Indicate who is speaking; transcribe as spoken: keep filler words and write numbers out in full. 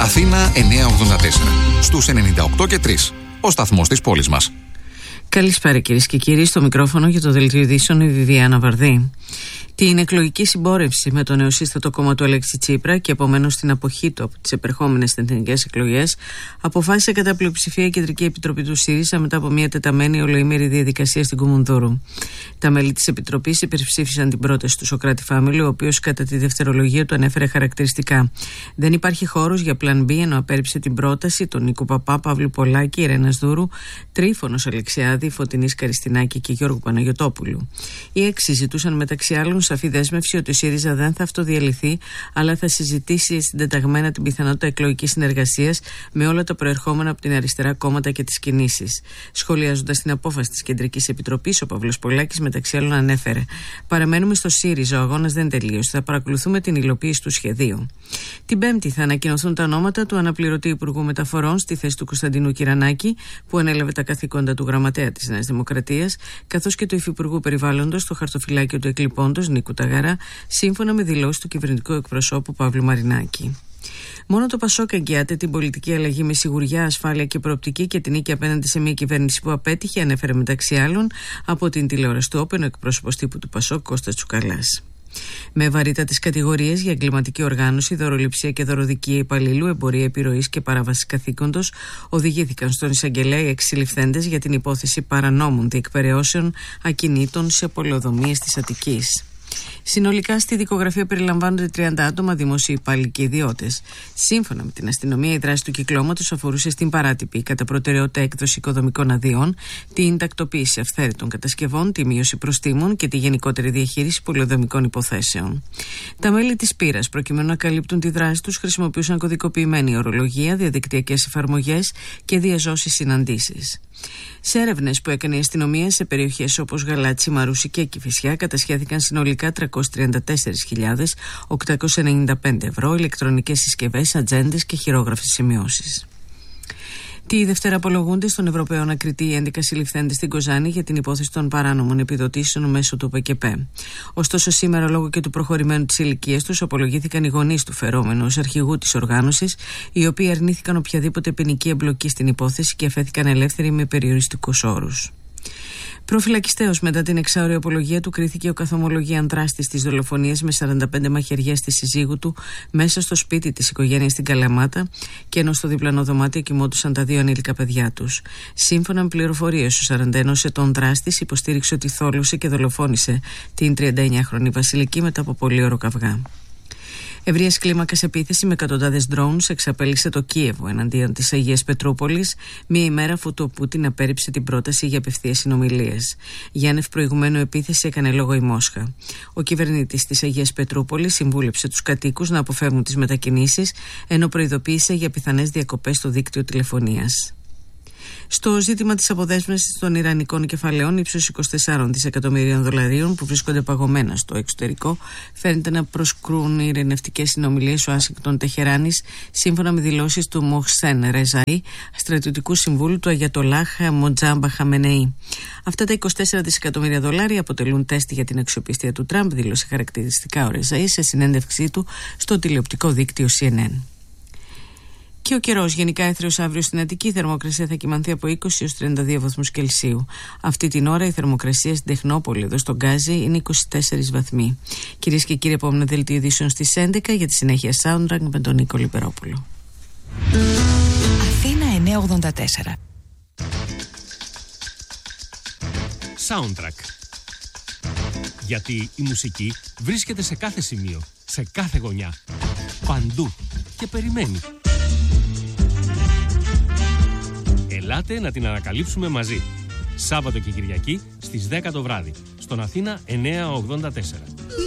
Speaker 1: Αθήνα εννιακόσια ογδόντα τέσσερα, στους ενενήντα οκτώ και τρία, ο σταθμός της πόλης μας.
Speaker 2: Καλησπέρα κυρίες και κύριοι, στο μικρόφωνο για το Δελτίο Ειδήσεων η Βιβιάνα Βαρδί. Την εκλογική συμπόρευση με το νεοσύστατο κόμμα του Αλέξη Τσίπρα και επομένως την αποχή του από τις επερχόμενες εθνικές εκλογές, αποφάσισε κατά πλειοψηφία η Κεντρική Επιτροπή του ΣΥΡΙΖΑ μετά από μια τεταμένη ολοήμερη διαδικασία στην Κουμουνδούρου. Τα μέλη της Επιτροπής υπερψήφισαν την πρόταση του Σωκράτη Φάμιλου, ο οποίος κατά τη δευτερολογία του ανέφερε χαρακτηριστικά: δεν υπάρχει χώρος για πλαν μπι, ενώ απέρριψε την πρόταση των Νίκου Παπά, Παύλου Πολάκη, Ιρένας Δούρου, Τρίφωνος Αλεξιάδη, Φωτεινής Καριστινάκη και Γιώργου Παναγιωτόπουλου. Οι έξι ζητούσαν μεταξύ άλλων σαφή δέσμευση ότι ο ΣΥΡΙΖΑ δεν θα αυτοδιαλυθεί, αλλά θα συζητήσει συντεταγμένα την πιθανότητα εκλογικής συνεργασίας με όλα τα προερχόμενα από την αριστερά κόμματα και τις κινήσεις. Σχολιάζοντας την απόφαση της Κεντρικής Επιτροπής, ο Παύλος Πολάκης μεταξύ άλλων ανέφερε: παραμένουμε στο ΣΥΡΙΖΑ, ο αγώνας δεν τελείωσε. Θα παρακολουθούμε την υλοποίηση του σχεδίου. Την Πέμπτη θα ανακοινωθούν τα ονόματα του αναπληρωτή Υπουργού Μεταφορών στη θέση του Κωνσταντίνου Κυρανάκη, που ανέλαβε τα καθήκοντα του Γραμματέα της Νέας Δημοκρατίας, καθώς και του Υφυπουργού Περιβάλλοντος στο χαρτοφυλάκιο του εκλειπώντος Νίκου Ταγαρά, σύμφωνα με δηλώσεις του κυβερνητικού εκπροσώπου Παύλου Μαρινάκη. Μόνο το ΠΑΣΟΚ εγγυάται την πολιτική αλλαγή με σιγουριά, ασφάλεια και προοπτική και την νίκη απέναντι σε μια κυβέρνηση που απέτυχε, ανέφερε μεταξύ άλλων από την τηλεόραση του Όπεν ο εκπρόσωπος τύπου του ΠΑΣΟΚ Κώστας Τσουκαλάς. Με βαρύτατες κατηγορίες για εγκληματική οργάνωση, δωροληψία και δωροδικία υπαλλήλου, εμπορία επιρροής και παράβαση καθήκοντος, οδηγήθηκαν στον εισαγγελέα οι έξι συλληφθέντες για την υπόθεση παρανόμων διεκπεραιώσεων ακινήτων σε πολεοδομίες της Αττικής. Συνολικά στη δικογραφία περιλαμβάνονται τριάντα άτομα, δημόσιοι υπάλληλοι και ιδιώτες. Σύμφωνα με την αστυνομία, η δράση του κυκλώματος αφορούσε στην παράτυπη κατά προτεραιότητα έκδοση οικοδομικών αδειών, την τακτοποίηση αυθαίρετων κατασκευών, τη μείωση προστίμων και τη γενικότερη διαχείριση πολεοδομικών υποθέσεων. Τα μέλη της πύρας, προκειμένου να καλύπτουν τη δράση τους, χρησιμοποιούσαν κωδικοποιημένη ορολογία, διαδικτυακές εφαρμογές και διαζώσεις συναντήσεις. Σε έρευνες που έκανε η αστυνομία σε περιοχές όπως Γαλάτσι, Μαρούσι και Κηφισιά, κατασχέθηκαν συνολικά τριακόσιες τριάντα τέσσερις χιλιάδες οκτακόσια ενενήντα πέντε ευρώ, ηλεκτρονικές συσκευές, ατζέντες και χειρόγραφες σημειώσεις. Τη Δευτέρα απολογούνται στον Ευρωπαίο ανακριτή οι έντεκα συλληφθέντες στην Κοζάνη για την υπόθεση των παράνομων επιδοτήσεων μέσω του ΠΚΠ. Ωστόσο, σήμερα, λόγω και του προχωρημένου της ηλικίας τους, απολογήθηκαν οι γονείς του φερόμενου ως αρχηγού της οργάνωσης, οι οποίοι αρνήθηκαν οποιαδήποτε ποινική εμπλοκή στην υπόθεση και αφέθηκαν ελεύθεροι με περιοριστικούς όρους. Προφυλακιστέως μετά την εξάωρη απολογία του, κρίθηκε ο καθομολογίαν δράστης της δολοφονίας με σαράντα πέντε μαχαιριές στη σύζυγου του μέσα στο σπίτι της οικογένειας στην Καλαμάτα, και ενώ στο διπλανό δωμάτιο κοιμόντουσαν τα δύο ανήλικα παιδιά τους. Σύμφωνα με πληροφορίες, ο σαράντα ενός ετών δράστης υποστήριξε ότι θόλωσε και δολοφόνησε την τριάντα εννιάχρονη Βασιλική μετά από πολύωρο καυγά. Ευρείας κλίμακας επίθεση με εκατοντάδες drones εξαπέλυσε το Κίεβο εναντίον της Αγίας Πετρούπολης, μία ημέρα αφού το Πούτιν απέρριψε την πρόταση για απευθείας συνομιλίες. Για άνευ προηγουμένου επίθεση έκανε λόγο η Μόσχα. Ο κυβερνήτης της Αγίας Πετρούπολης συμβούλεψε τους κατοίκους να αποφεύγουν τις μετακινήσεις, ενώ προειδοποίησε για πιθανές διακοπές στο δίκτυο τηλεφωνίας. Στο ζήτημα της αποδέσμευσης των ιρανικών κεφαλαίων ύψους είκοσι τέσσερα δισεκατομμυρίων δολαρίων που βρίσκονται παγωμένα στο εξωτερικό, φαίνεται να προσκρούν οι ειρηνευτικές συνομιλίες Ουάσιγκτον Τεχεράνης, σύμφωνα με δηλώσεις του Μοχσέν Ρεζαΐ, στρατιωτικού συμβούλου του Αγιατολάχ Μοτζάμπα Χαμενεή. Αυτά τα είκοσι τέσσερα δισεκατομμύρια δολάρια αποτελούν τεστ για την αξιοπιστία του Τραμπ, δήλωσε χαρακτηριστικά ο Ρεζαΐ σε συνέντευξή του στο τηλεοπτικό δίκτυο σι εν εν. Και ο καιρός γενικά έθριος αύριο στην Αττική, η θερμοκρασία θα κυμανθεί από είκοσι έως τριάντα δύο βαθμούς Κελσίου. Αυτή την ώρα η θερμοκρασία στην Τεχνόπολη, εδώ στον Γκάζι, είναι είκοσι τέσσερις βαθμοί. Κυρίες και κύριοι, επόμενο δελτίο ειδήσεων στις έντεκα για τη συνέχεια Soundtrack με τον Νίκο Λιπερόπουλο.
Speaker 3: Αθήνα εννιακόσια ογδόντα τέσσερα.
Speaker 4: Soundtrack. Γιατί η μουσική βρίσκεται σε κάθε σημείο, σε κάθε γωνιά, παντού και περιμένει. Ελάτε να την ανακαλύψουμε μαζί. Σάββατο και Κυριακή στις δέκα το βράδυ, στον Αθήνα εννιακόσια ογδόντα τέσσερα.